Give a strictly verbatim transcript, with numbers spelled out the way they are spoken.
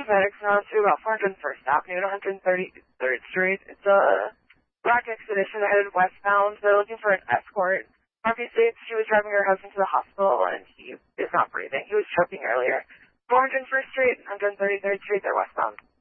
paramedics now to about four hundred first Avenue and one hundred thirty-third Street. It's a black Expedition headed westbound. They're looking for an escort. Harvey states she was driving her husband to the hospital and he is not breathing. He was choking earlier. four hundred first Street, one hundred thirty-third Street, they're westbound.